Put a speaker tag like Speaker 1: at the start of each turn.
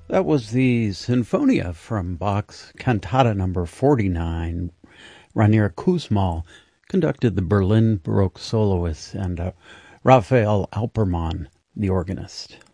Speaker 1: That was the Sinfonia from Bach's Cantata number 49. Rainier Kussmaul conducted the Berlin Baroque soloists and Raphael Alpermann, the organist.